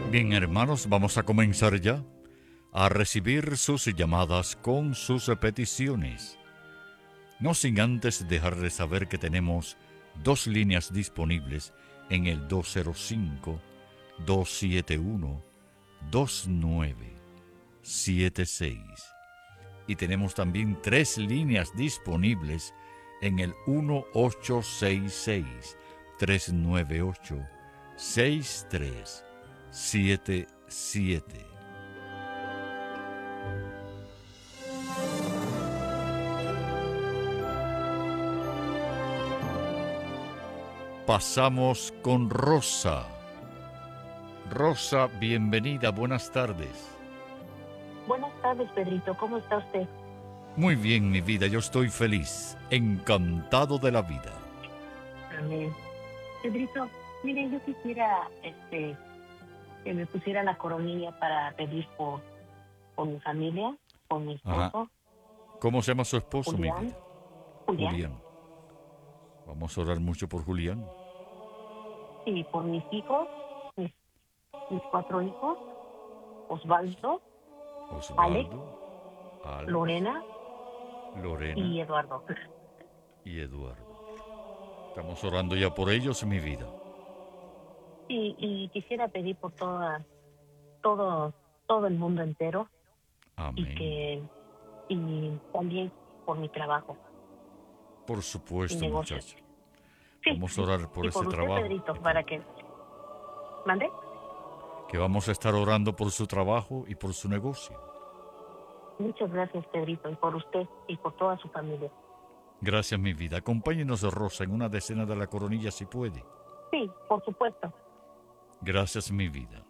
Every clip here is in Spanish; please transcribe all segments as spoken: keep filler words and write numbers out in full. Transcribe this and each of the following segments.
Bien, hermanos, vamos a comenzar ya a recibir sus llamadas con sus peticiones. No sin antes dejarles saber que tenemos dos líneas disponibles en el dos cero cinco, dos siete uno, dos nueve siete seis. Y tenemos también tres líneas disponibles en el uno ocho seis seis, tres nueve ocho, seis tres siete siete. Pasamos con Rosa. Rosa, bienvenida, buenas tardes. Buenas tardes, Pedrito. ¿Cómo está usted? Muy bien, mi vida, yo estoy feliz, encantado de la vida. Amén. Pedrito, mire, yo quisiera este, que me pusiera la coronilla para pedir por, por mi familia, por mi esposo. Ajá. ¿Cómo se llama su esposo, Julián. mi vida? Julián. Julián. Vamos a orar mucho por Julián. Y por mis hijos, mis, mis cuatro hijos, Osvaldo, Osvaldo, Alex, Lorena, Lorena y Eduardo. y Eduardo. Estamos orando ya por ellos, mi vida. Y, y quisiera pedir por toda, todo, todo el mundo entero. Amén. Y que y también por mi trabajo. Por supuesto, Mi negocio. muchacha. Sí. Vamos a orar por y ese por usted, trabajo. Pedrito, para que... ¿Mande? Que vamos a estar orando por su trabajo y por su negocio. Muchas gracias, Pedrito, y por usted y por toda su familia. Gracias, mi vida. Acompáñenos, Rosa, en una decena de la coronilla si puede. Sí, por supuesto. Gracias, mi vida.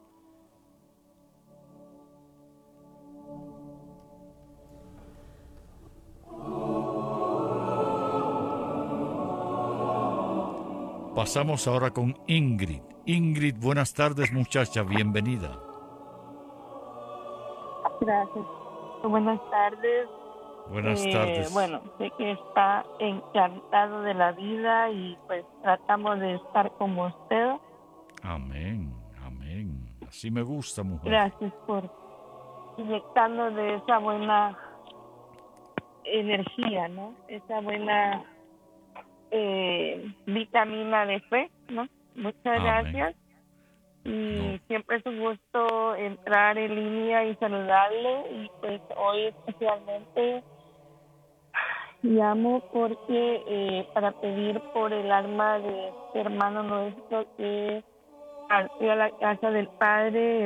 Pasamos ahora con Ingrid. Ingrid, buenas tardes, muchacha, bienvenida. Gracias. Buenas tardes. Buenas Eh, tardes. Bueno, sé que está encantado de la vida y pues tratamos de estar como usted. Amén, amén. Así me gusta, mujer. Gracias por inyectarnos de esa buena energía, ¿no? Esa buena eh, vitamina de fe, ¿no? Muchas Amén. gracias. Y No. siempre es un gusto entrar en línea y saludarle. Y pues hoy especialmente llamo porque eh, para pedir por el alma de este hermano nuestro que partió a la casa del Padre